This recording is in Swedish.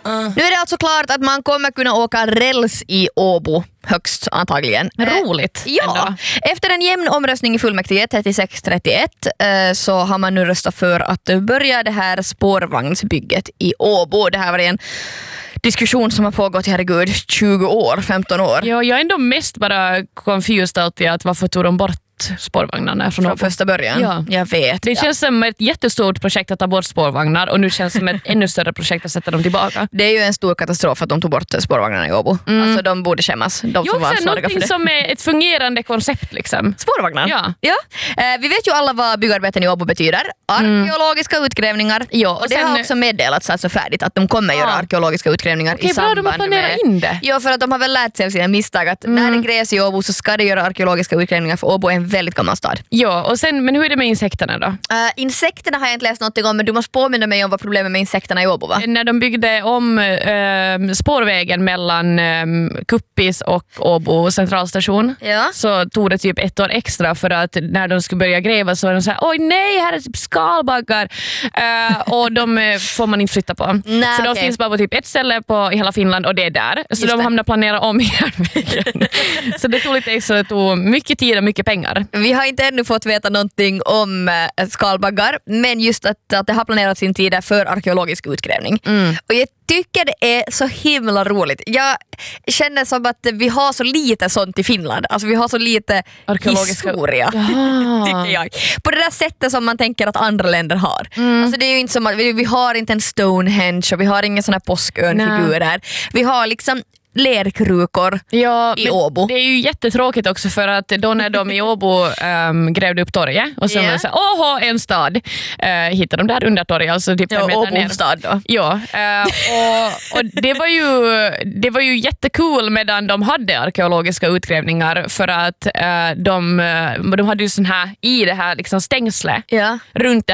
Nu är det alltså klart att man kommer kunna åka räls i Åbo högst antagligen. Roligt. Ja, ändå. efter en jämn omröstning i fullmäktige 36-31 så har man nu röstat för att börja det här spårvagnsbygget i Åbo. Det här var en diskussion som har pågått, herregud, 20 år, 15 år. Ja, jag är ändå mest bara confused alltid att varför tog de bort spårvagnarna Från första början. Ja. Jag vet. Det känns som ett jättestort projekt att ta bort spårvagnar och nu känns det som ett ännu större projekt att sätta dem tillbaka. Det är ju en stor katastrof att de tog bort spårvagnarna i Åbo. Alltså de borde skämmas. De som var ansvariga för det. Som är ett fungerande koncept liksom. Spårvagnar? Ja. Vi vet ju alla vad byggarbeten i Åbo betyder. Arkeologiska utgrävningar. Ja, och det har också meddelats alltså färdigt att de kommer göra arkeologiska utgrävningar i samband bra, de har planerat in det. Ja, för att de har väl lärt sig av sina misstag att när det grävs i Åbo så ska det göra arkeologiska utgrävningar, för Åbo är en väldigt gammal stad. Ja, och sen, men hur är det med insekterna då? Insekterna har jag inte läst någonting om, men du måste påminna mig om vad problemet med insekterna i Åbo, va? När de byggde om spårvägen mellan Kuppis och Åbo centralstation så tog det typ 1 år extra för att när de skulle börja gräva så var de så här: oj nej, här är typ skalbaggar och de får man inte flytta på. Så de finns bara på typ ett ställe i hela Finland och det är där. Så de hamnar planera om järnvägen. Så det tog lite extra, det tog mycket tid och mycket pengar. Vi har inte ännu fått veta någonting om skalbaggar, men just att det har planerats sin tid för arkeologisk utgrävning. Och jag tycker det är så himla roligt. Jag känner som att vi har så lite sånt i Finland. Alltså vi har så lite historia, tycker jag. På det där sättet som man tänker att andra länder har. Alltså det är ju inte som att vi har inte en Stonehenge och vi har ingen sån här påskönfigur här. Vi har liksom lerkrukor i Åbo. Det är ju jättetråkigt också för att då när de i Åbo grävde upp torget och så var det så här, åh, en stad. Hittade de där under torget, alltså typ en meter ner. Stad då. Ja, och det var ju jättekul medan de hade arkeologiska utgrävningar för att de hade ju sån här i det här liksom stängsle runt